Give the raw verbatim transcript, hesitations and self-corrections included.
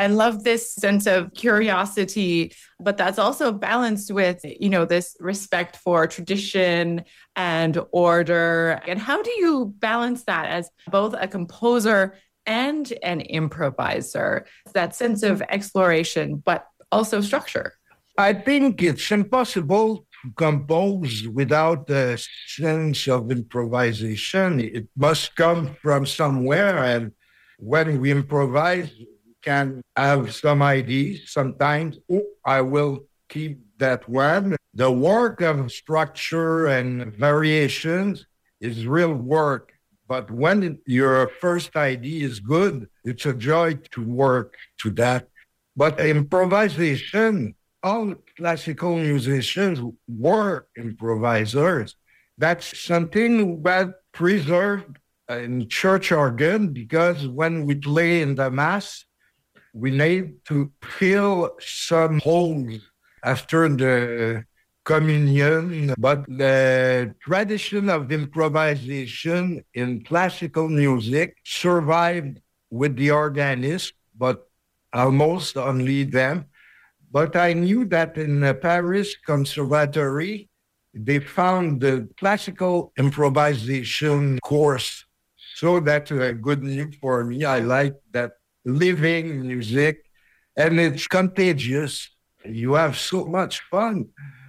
I love this sense of curiosity, but that's also balanced with, you know, this respect for tradition and order. And how do you balance that as both a composer and an improviser? That sense of exploration, but also structure. I think it's impossible to compose without a sense of improvisation. It must come from somewhere. And when we improvise, we can have some ideas. Sometimes, oh, I will keep that one. The work of structure and variations is real work. But when it, your first idea is good, it's a joy to work to that. But improvisation, all classical musicians were improvisers. That's something that preserved in church organ, because when we play in the mass, we need to fill some holes after the communion. But the tradition of improvisation in classical music survived with the organist, but almost only them. But I knew that in the Paris Conservatory, they found the classical improvisation course. So that's a good news for me. I like that living music, and it's contagious. You have so much fun.